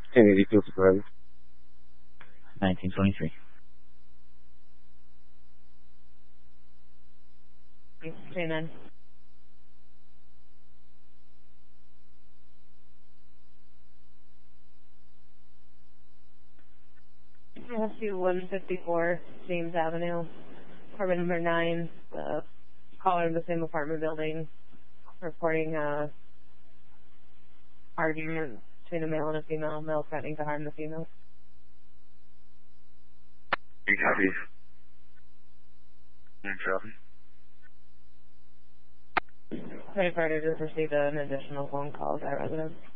1082 for 1923. Amen. SU 154, James Avenue, apartment number 9, caller in the same apartment building, reporting argument between a male and a female, male threatening to harm the female. You copy? Credit card has received an additional phone call at that residence.